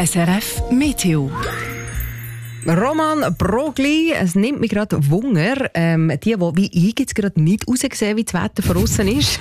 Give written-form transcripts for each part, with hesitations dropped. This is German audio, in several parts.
SRF Meteo. Roman Brogli, es nimmt mich gerade Wunder, die wie ich jetzt gerade nicht raussehen, wie das Wetter von aussen ist.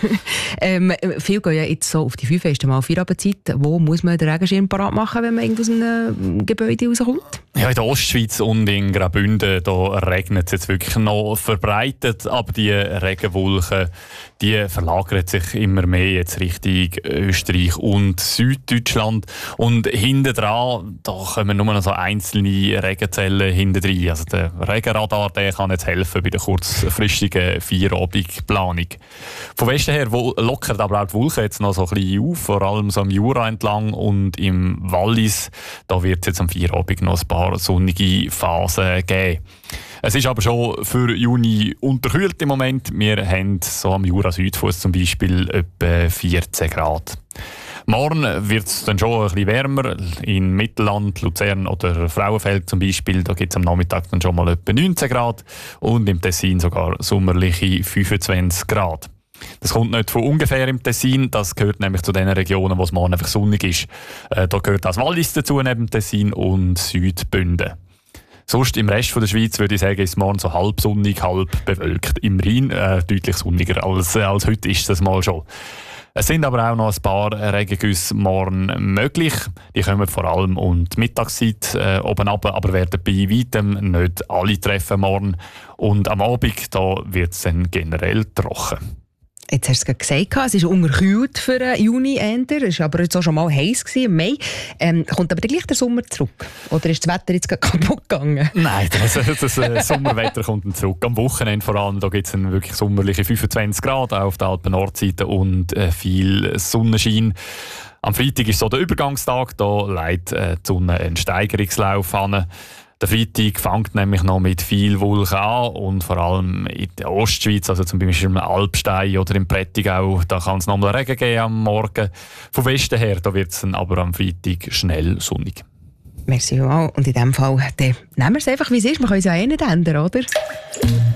Viele gehen ja jetzt so auf die 5 erste Mal Feierabendzeit. Wo muss man den Regenschirm parat machen, wenn man irgendwo aus einem Gebäude rauskommt? Ja, in der Ostschweiz und in Graubünden, da regnet es jetzt wirklich noch verbreitet, aber die Regenwolken, die verlagern sich immer mehr jetzt Richtung Österreich und Süddeutschland. Und hinten dran, da kommen nur noch so einzelne Regenzellen hinten rein. Also der Regenradar, der kann jetzt helfen bei der kurzfristigen Feierabendplanung. Von Westen her lockert aber auch die Wolken jetzt noch so ein bisschen auf, vor allem so am Jura entlang und im Wallis. Da wird es jetzt am Feierabend noch ein paar sonnige Phasen geben. Es ist aber schon für Juni unterkühlt im Moment. Wir haben so am Jura-Südfuss zum Beispiel etwa 14 Grad. Morgen wird es dann schon ein bisschen wärmer. In Mittelland, Luzern oder Frauenfeld zum Beispiel, da gibt es am Nachmittag dann schon mal etwa 19 Grad und im Tessin sogar sommerliche 25 Grad. Das kommt nicht von ungefähr im Tessin, das gehört nämlich zu den Regionen, wo es morgen einfach sonnig ist. Da gehört das Wallis dazu, neben Tessin und Südbünden. Sonst im Rest der Schweiz würde ich sagen, ist es morgen so halb sonnig, halb bewölkt. Im Rhein deutlich sonniger als heute ist es mal schon. Es sind aber auch noch ein paar Regengüsse morgen möglich. Die kommen vor allem um die Mittagszeit oben runter, aber werden bei weitem nicht alle treffen morgen. Und am Abend da wird es dann generell trocken. Jetzt hast du es gerade gesagt, es ist unterkühlt für den Juni. Es war aber jetzt auch schon mal heiß im Mai. Kommt aber gleich der Sommer zurück? Oder ist das Wetter jetzt kaputt gegangen? Nein, das Sommerwetter kommt dann zurück. Am Wochenende vor allem, da gibt es wirklich sommerliche 25 Grad auf der Alpen-Nordseite und viel Sonnenschein. Am Freitag ist so der Übergangstag, da leitet die Sonne einen Steigerungslauf an. Der Freitag fängt nämlich noch mit viel Wolken an und vor allem in der Ostschweiz, also zum Beispiel im Alpstein oder im Prättigau, da kann es noch mal Regen geben am Morgen. Vom Westen her, da wird es dann aber am Freitag schnell sonnig. Merci vielmals. Und in diesem Fall, dann nehmen wir es einfach, wie es ist. Wir können es ja eh nicht ändern, oder?